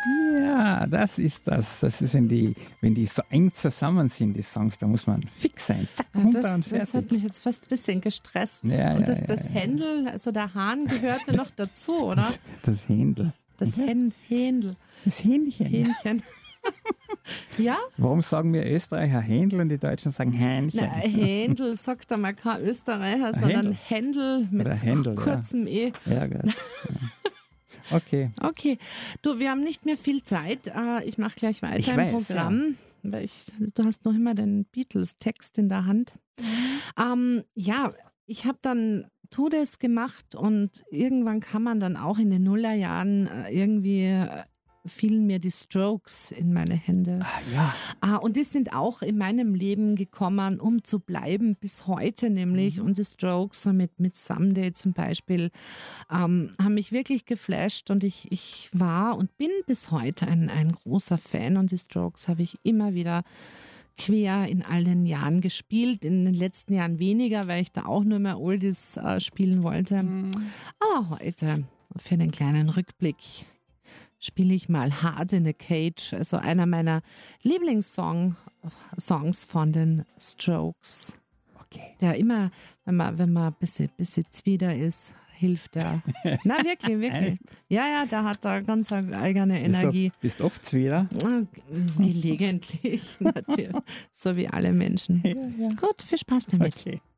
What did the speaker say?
Ja, das ist das. Das ist, wenn die so eng zusammen sind, die Songs, da muss man fix sein. Zack, runter und fertig. Das hat mich jetzt fast ein bisschen gestresst. Ja, und das ja. Händel, also der Hahn gehörte noch dazu, oder? Das Händel. Das Händel. Das Hähnchen. Hähnchen. Ja? Warum sagen wir Österreicher Händel und die Deutschen sagen Hähnchen? Na, Händel sagt einmal kein Österreicher, sondern Händel mit Händel, kurzem E. Ja, geil. Ja. Okay. Okay, du, wir haben nicht mehr viel Zeit. Ich mache gleich weiter im Programm. Ja. Weil du hast noch immer den Beatles-Text in der Hand. Ich habe dann das gemacht und irgendwann kann man dann auch in den Nullerjahren irgendwie fielen mir die Strokes in meine Hände. Und die sind auch in meinem Leben gekommen, um zu bleiben, bis heute nämlich. Und die Strokes mit Someday zum Beispiel haben mich wirklich geflasht und ich war und bin bis heute ein großer Fan und die Strokes habe ich immer wieder quer in all den Jahren gespielt, in den letzten Jahren weniger, weil ich da auch nur mehr Oldies spielen wollte. Aber heute, für einen kleinen Rückblick, spiele ich mal Hard in a Cage, also einer meiner Lieblingssongs von den Strokes. Okay. Der immer, wenn man ein bisschen zwider ist, hilft der. Na, wirklich. Ja, der hat da ganz eine eigene Energie. Bist du oft wieder? Gelegentlich, natürlich. So wie alle Menschen. Ja. Gut, viel Spaß damit. Okay.